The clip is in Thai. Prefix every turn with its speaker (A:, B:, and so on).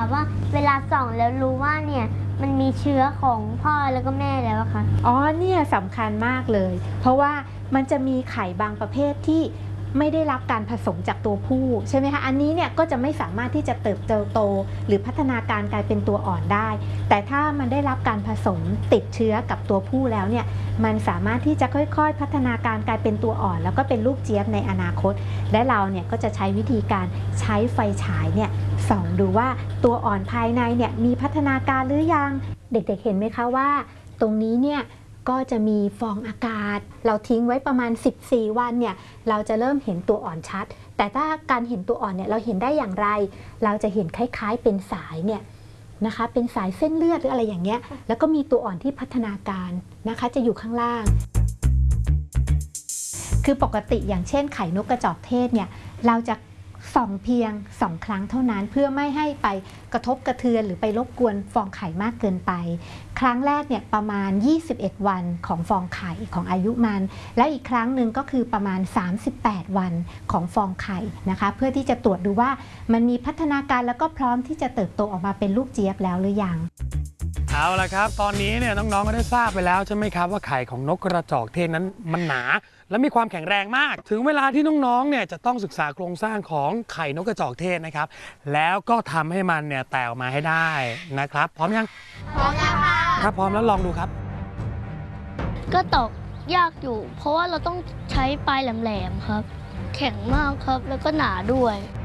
A: ว่าเวลาส่องแล้วรู้ว่าเนี่ยมันมีเชื้อของพ่อแล้วก็แม่แล้วอะคะ
B: อ๋อเนี่ยสำคัญมากเลย เพราะว่ามันจะมีไข่บางประเภทที่ไม่ได้รับการผสมจากตัวผู้ใช่ไหมคะอันนี้เนี่ยก็จะไม่สามารถที่จะเติบโตหรือพัฒนาการกลายเป็นตัวอ่อนได้ แต่ถ้ามันได้รับการผสมติดเชื้อกับตัวผู้แล้วเนี่ยมันสามารถที่จะค่อยๆพัฒนาการกลายเป็นตัวอ่อน แล้วก็เป็นลูกเจี๊ยบในอนาคตและเราเนี่ยก็จะใช้วิธีการใช้ไฟฉายเนี่ยส่องดูว่าตัวอ่อนภายในเนี่ยมีพัฒนาการหรือยังเด็กๆเห็นไหมคะว่าตรงนี้เนี่ยก็จะมีฟองอากาศเราทิ้งไว้ประมาณ14วันเนี่ยเราจะเริ่มเห็นตัวอ่อนชัดแต่ถ้าการเห็นตัวอ่อนเนี่ยเราเห็นได้อย่างไรเราจะเห็นคล้ายๆเป็นสายเนี่ยนะคะเป็นสายเส้นเลือดหรืออะไรอย่างเงี้ยแล้วก็มีตัวอ่อนที่พัฒนาการนะคะจะอยู่ข้างล่างคือปกติอย่างเช่นไข่นกกระจอกเทศเนี่ยเราจะส่องเพียง2 ครั้งเท่านั้นเพื่อไม่ให้ไปกระทบกระเทือนหรือไปรบกวนฟองไข่มากเกินไปครั้งแรกเนี่ยประมาณ21วันของฟองไข่ของอายุมันและอีกครั้งหนึ่งก็คือประมาณ38วันของฟองไข่นะคะเพื่อที่จะตรวจดูว่ามันมีพัฒนาการแล้วก็พร้อมที่จะเติบโตออกมาเป็นลูกเจี๊ยบแล้วหรือยัง
C: เอาละครับตอนนี้เนี่ยน้องๆก็ได้ทราบไปแล้วใช่ไหมครับว่าไข่ของนกกระจอกเทศนั้นมันหนาและมีความแข็งแรงมากถึงเวลาที่น้องๆเนี่ยจะต้องศึกษาโครงสร้างของไข่นกกระจอกเทศนะครับแล้วก็ทำให้มันเนี่ยแตกออกมาให้ได้นะครับพร้อมยัง
A: พร้อมแล้วค่ะ
C: ถ้าพร้อมแล้วลองดูครับ
A: ก็ตอกยากอยู่เพราะว่าเราต้องใช้ปลายแหลมๆครับแข็งมากครับแล้วก็หนาด้วย